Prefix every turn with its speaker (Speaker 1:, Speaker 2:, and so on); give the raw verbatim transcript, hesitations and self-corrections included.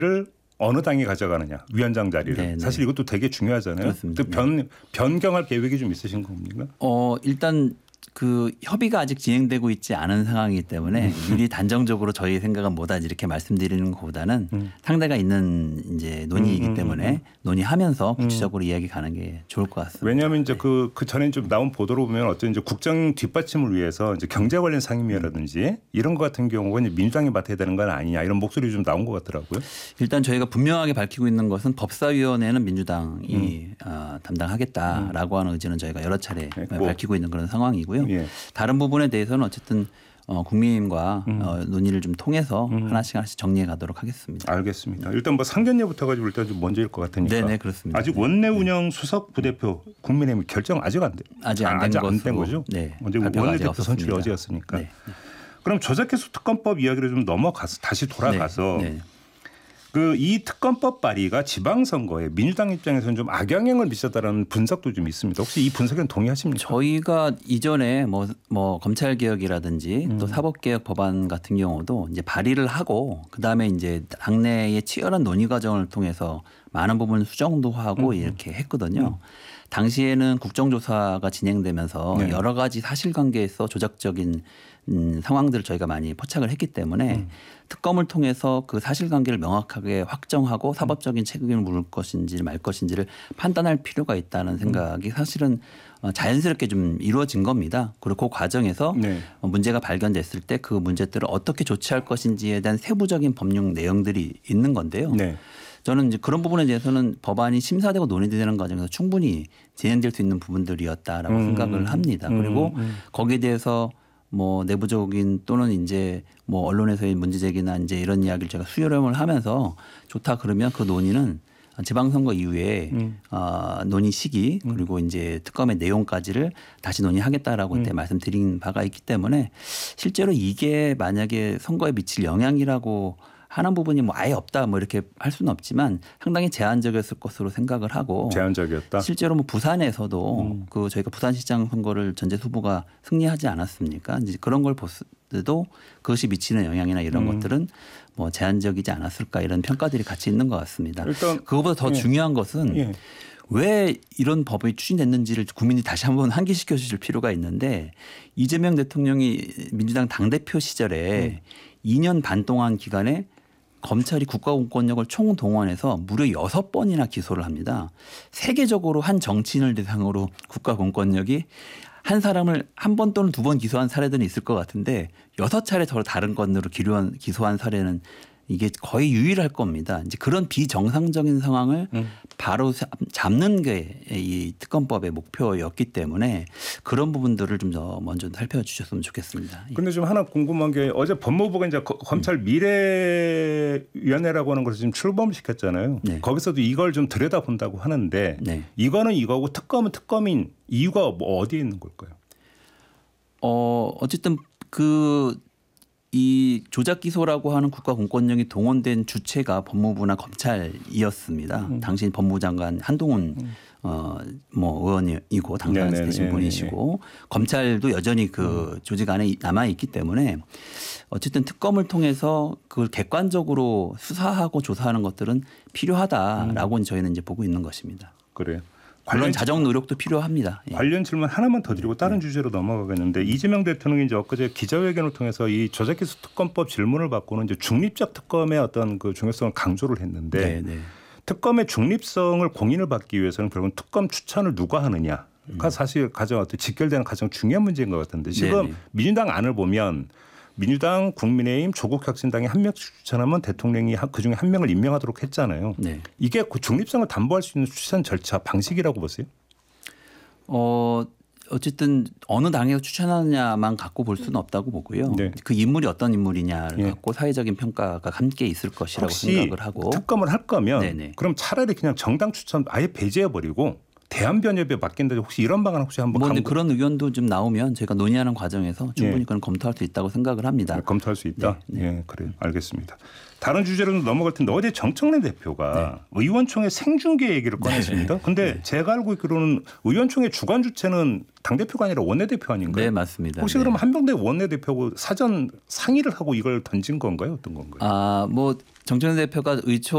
Speaker 1: 어느 당이 가져가느냐 위원장 자리를
Speaker 2: 네네.
Speaker 1: 사실 이것도 되게 중요하잖아요. 그 변, 변경할 계획이 좀 있으신 겁니까?
Speaker 2: 어 일단 그 협의가 아직 진행되고 있지 않은 상황이기 때문에 음. 미리 단정적으로 저희 생각은 뭐다 이렇게 말씀드리는 것보다는 음. 상대가 있는 이제 논의이기 음. 때문에 논의하면서 구체적으로 음. 이야기 가는 게 좋을 것 같습니다.
Speaker 1: 왜냐하면 이제 그, 그 전에 좀 나온 보도로 보면 어떤 이제 국정 뒷받침을 위해서 이제 경제 관련 상임위라든지 이런 것 같은 경우가 이제 민주당이 맡아야 되는 건 아니냐 이런 목소리 좀 나온 것 같더라고요.
Speaker 2: 일단 저희가 분명하게 밝히고 있는 것은 법사위원회는 민주당이 음. 어, 담당하겠다라고 하는 의지는 저희가 여러 차례 네, 뭐. 밝히고 있는 그런 상황이고요. 예. 다른 부분에 대해서는 어쨌든 어, 국민과 음. 어, 논의를 좀 통해서 음. 하나씩 하나씩 정리해 가도록 하겠습니다.
Speaker 1: 알겠습니다. 일단 뭐 상견례부터 가지고 일단 좀 먼저일 것 같으니까.
Speaker 2: 네네 그렇습니다.
Speaker 1: 아직 원내 운영 수석 부대표 국민의힘 결정 아직 안 돼.
Speaker 2: 아직 안 된
Speaker 1: 아직 안 된 거죠?
Speaker 2: 네.
Speaker 1: 먼저 원내대표 선출이 어제였으니까. 네. 그럼 조작기소 특검법 이야기를 좀 넘어가서 다시 돌아가서. 네. 네. 그 이 특검법 발의가 지방선거에 민주당 입장에서는 좀 악영향을 미쳤다는 분석도 좀 있습니다. 혹시 이 분석에는 동의하십니까?
Speaker 2: 저희가 이전에 뭐, 뭐 검찰 개혁이라든지 음. 또 사법개혁 법안 같은 경우도 이제 발의를 하고 그 다음에 이제 당내의 치열한 논의 과정을 통해서 많은 부분 수정도 하고 음. 이렇게 했거든요. 음. 당시에는 국정조사가 진행되면서 네. 여러 가지 사실관계에서 조작적인 음, 상황들을 저희가 많이 포착을 했기 때문에 음. 특검을 통해서 그 사실관계를 명확하게 확정하고 사법적인 책임을 물을 것인지 말 것인지를 판단할 필요가 있다는 생각이 사실은 자연스럽게 좀 이루어진 겁니다. 그리고 그 과정에서 네. 문제가 발견됐을 때 그 문제들을 어떻게 조치할 것인지에 대한 세부적인 법률 내용들이 있는 건데요. 네. 저는 이제 그런 부분에 대해서는 법안이 심사되고 논의되는 과정에서 충분히 진행될 수 있는 부분들이었다라고 음. 생각을 합니다. 그리고 음. 음. 거기에 대해서 뭐 내부적인 또는 이제 뭐 언론에서의 문제 제기나 이제 이런 이야기를 제가 수렴을 하면서 좋다 그러면 그 논의는 지방선거 이후에 음. 어, 논의 시기 그리고 음. 이제 특검의 내용까지를 다시 논의하겠다라고 그때 음. 말씀드린 바가 있기 때문에 실제로 이게 만약에 선거에 미칠 영향이라고 하는 부분이 뭐 아예 없다 뭐 이렇게 할 수는 없지만 상당히 제한적이었을 것으로 생각을 하고
Speaker 1: 제한적이었다.
Speaker 2: 실제로 뭐 부산에서도 음. 그 저희가 부산시장 선거를 전재수 후보가 승리하지 않았습니까? 이제 그런 걸 봤을 때도 그것이 미치는 영향이나 이런 음. 것들은 뭐 제한적이지 않았을까 이런 평가들이 같이 있는 것 같습니다. 일단 그것보다 더 예. 중요한 것은 예. 왜 이런 법이 추진됐는지를 국민이 다시 한번 환기시켜 주실 필요가 있는데 이재명 대통령이 민주당 당대표 시절에 음. 이 년 반 동안 기간에 검찰이 국가공권력을 총동원해서 무려 여섯 번이나 기소를 합니다. 세계적으로 한 정치인을 대상으로 국가공권력이 한 사람을 한 번 또는 두 번 기소한 사례들은 있을 것 같은데 여섯 차례 더 다른 건으로 기소한 사례는 이게 거의 유일할 겁니다. 이제 그런 비정상적인 상황을 음. 바로 잡는 게 이 특검법의 목표였기 때문에 그런 부분들을 좀 더 먼저 살펴주셨으면 좋겠습니다.
Speaker 1: 그런데 좀 하나 궁금한 게 어제 법무부가 이제 검찰 미래위원회라고 하는 것을 지금 출범시켰잖아요. 네. 거기서도 이걸 좀 들여다본다고 하는데 네. 이거는 이거고 특검은 특검인 이유가 뭐 어디에 있는 걸까요?
Speaker 2: 어 어쨌든 그 이 조작 기소라고 하는 국가 공권력이 동원된 주체가 법무부나 검찰이었습니다. 음. 당시 법무부 장관 한동훈 음. 어, 뭐 의원이고 당선되신 분이시고 검찰도 여전히 그 음. 조직 안에 남아 있기 때문에 어쨌든 특검을 통해서 그걸 객관적으로 수사하고 조사하는 것들은 필요하다라고 음. 저희는 이제 보고 있는 것입니다.
Speaker 1: 그래요.
Speaker 2: 관련 자정 노력도 필요합니다.
Speaker 1: 관련 질문 하나만 더 드리고 다른 네. 주제로 넘어가겠는데 이재명 대통령이 이제 엊그제 기자회견을 통해서 이 조작기소 특검법 질문을 받고는 이제 중립적 특검의 어떤 그 중요성을 강조를 했는데 네, 네. 특검의 중립성을 공인을 받기 위해서는 결국 특검 추천을 누가 하느냐가 음. 사실 가장 어떤 직결되는 가장 중요한 문제인 것 같은데 지금 네, 네. 민주당 안을 보면 민주당, 국민의힘, 조국혁신당이 한 명씩 추천하면 대통령이 그중에 한 명을 임명하도록 했잖아요. 네. 이게 그 중립성을 담보할 수 있는 추천 절차 방식이라고 보세요?
Speaker 2: 어 어쨌든 어느 당에서 추천하느냐만 갖고 볼 수는 없다고 보고요. 네. 그 인물이 어떤 인물이냐를 네. 갖고 사회적인 평가가 함께 있을 것이라고 생각을 하고.
Speaker 1: 특검을 할 거면 네네. 그럼 차라리 그냥 정당 추천 아예 배제해버리고 대한변협에 맡긴다 혹시 이런 방안 혹시 한번
Speaker 2: 뭐 강구... 그런 의견도 좀 나오면 저희가 논의하는 과정에서 충분히 네. 그건 검토할 수 있다고 생각을 합니다.
Speaker 1: 네, 검토할 수 있다. 네, 네. 네 그래요. 알겠습니다. 다른 주제로 넘어갈 텐데 어제 정청래 대표가 네. 의원총회 생중계 얘기를 꺼냈습니다. 그런데 네. 제가 알고 있기로는 의원총회 주관 주체는 당대표가 아니라 원내대표 아닌가요?
Speaker 2: 네 맞습니다.
Speaker 1: 혹시
Speaker 2: 네.
Speaker 1: 그럼 한명대 원내대표하고 사전 상의를 하고 이걸 던진 건가요? 어떤 건가요?
Speaker 2: 아, 뭐 정청래 대표가 의총